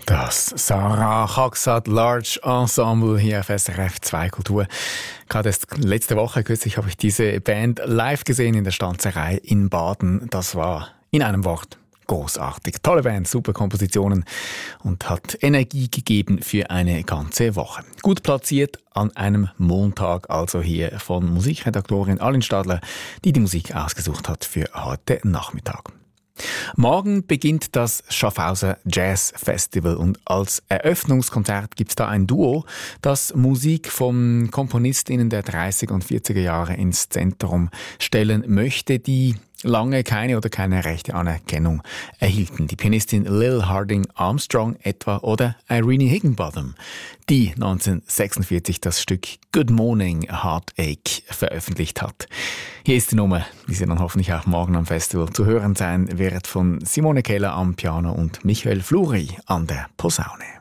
Das Sarah Khaksat Large Ensemble hier auf SRF 2 Kultur. Gerade erst letzte Woche, kürzlich, habe ich diese Band live gesehen in der Stanzerei in Baden. Das war in einem Wort großartig. Tolle Band, super Kompositionen und hat Energie gegeben für eine ganze Woche. Gut platziert an einem Montag, also hier von Musikredaktorin Alin Stadler, die die Musik ausgesucht hat für heute Nachmittag. Morgen beginnt das Schaffhauser Jazz Festival und als Eröffnungskonzert gibt es da ein Duo, das Musik von KomponistInnen der 30er und 40er Jahre ins Zentrum stellen möchte, die lange keine oder keine rechte Anerkennung erhielten. Die Pianistin Lil Harding Armstrong etwa oder Irene Higginbotham, die 1946 das Stück Good Morning Heartache veröffentlicht hat. Hier ist die Nummer, die Sie dann hoffentlich auch morgen am Festival zu hören sein wird, von Simone Keller am Piano und Michael Fluri an der Posaune.